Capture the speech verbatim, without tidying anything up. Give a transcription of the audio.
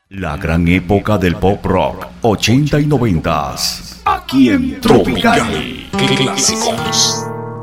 La gran época del pop rock, ochenta y noventas, aquí en Tropical Clásicos.